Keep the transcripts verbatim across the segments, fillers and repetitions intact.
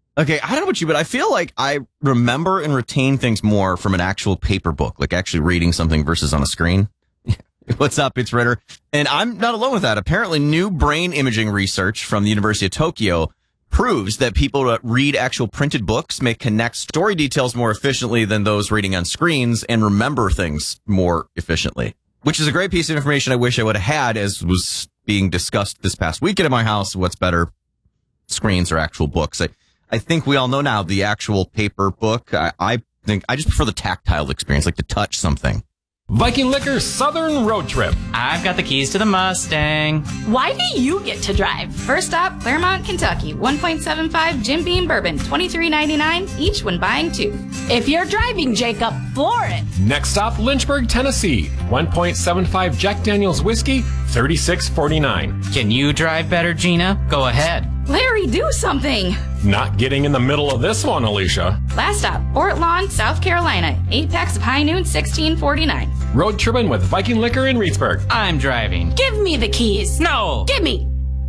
Okay, I don't know about you, but I feel like I remember and retain things more from an actual paper book, like actually reading something versus on a screen. What's up? It's Ritter. And I'm not alone with that. Apparently, new brain imaging research from the University of Tokyo proves that people that read actual printed books may connect story details more efficiently than those reading on screens and remember things more efficiently, which is a great piece of information I wish I would have had, as was being discussed this past weekend at my house. What's better, screens or actual books? I, I think we all know now the actual paper book. I, I think I just prefer the tactile experience, like to touch something. Viking Liquor Southern Road Trip. I've got the keys to the Mustang. Why do you get to drive? First stop, Claremont, Kentucky. one point seven five Jim Beam Bourbon, twenty-three ninety-nine each when buying two. If you're driving, Jacob, floor it. Next stop, Lynchburg, Tennessee. one point seven five Jack Daniel's Whiskey, thirty-six forty-nine. Can you drive better, Gina? Go ahead. Larry, do something. Not getting in the middle of this one, Alicia. Last stop, Fort Lawn, South Carolina. Eight packs of High Noon, sixteen forty-nine. Road tripping with Viking Liquor in Reedsburg. I'm driving. Give me the keys. No. Give me.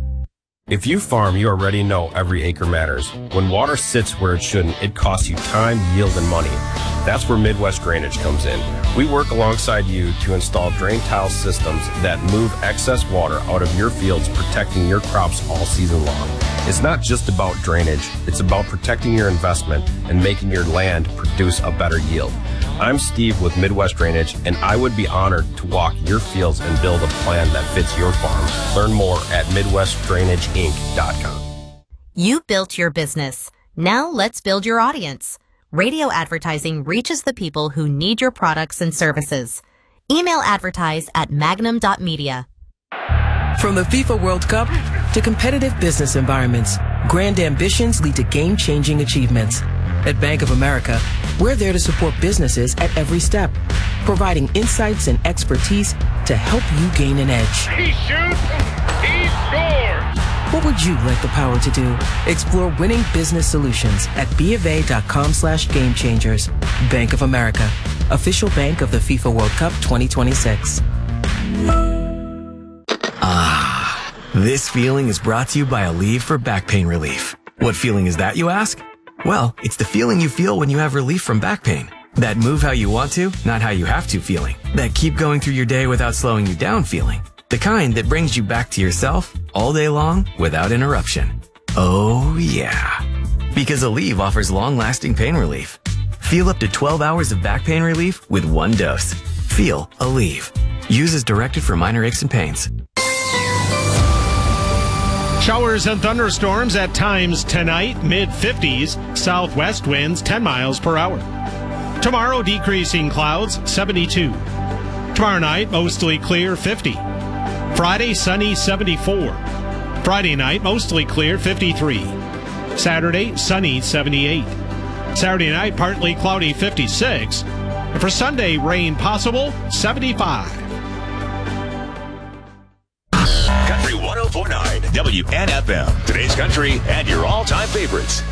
If you farm, you already know every acre matters. When water sits where it shouldn't, it costs you time, yield, and money. That's where Midwest Drainage comes in. We work alongside you to install drain tile systems that move excess water out of your fields, protecting your crops all season long. It's not just about drainage, it's about protecting your investment and making your land produce a better yield. I'm Steve with Midwest Drainage, and I would be honored to walk your fields and build a plan that fits your farm. Learn more at midwest drainage inc dot com. You built your business. Now let's build your audience. Radio advertising reaches the people who need your products and services. Email advertise at magnum dot media. From the FIFA World Cup to competitive business environments, grand ambitions lead to game-changing achievements. At Bank of America, we're there to support businesses at every step, providing insights and expertise to help you gain an edge. He shoots, he scores! What would you like the power to do? Explore winning business solutions at bofa.com slash game changers. Bank of America, official bank of the FIFA World Cup twenty twenty-six. Ah, this feeling is brought to you by Aleve for back pain relief. What feeling is that, you ask? Well, it's the feeling you feel when you have relief from back pain. That move how you want to, not how you have to feeling. That keep going through your day without slowing you down feeling. The kind that brings you back to yourself all day long without interruption. Oh yeah. Because Aleve offers long-lasting pain relief. Feel up to twelve hours of back pain relief with one dose. Feel Aleve. Use as directed for minor aches and pains. Showers and thunderstorms at times tonight, mid fifties, southwest winds ten miles per hour. Tomorrow, decreasing clouds, seventy-two. Tomorrow night, mostly clear, fifty. Friday, sunny, seventy-four. Friday night, mostly clear, fifty-three. Saturday, sunny, seventy-eight. Saturday night, partly cloudy, fifty-six. And for Sunday, rain possible, seventy-five. Country one oh four point nine W N F M. Today's country and your all-time favorites.